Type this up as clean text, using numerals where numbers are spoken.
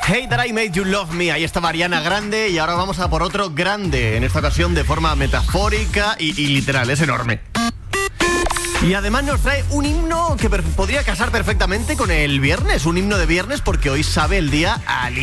Hey That I Made You Love Me. Ahí estaba Ariana Grande y ahora vamos a por otro grande. En esta ocasión de forma metafórica y literal, es enorme. Y además nos trae un himno que podría casar perfectamente con el viernes. Un himno de viernes porque hoy sabe el día al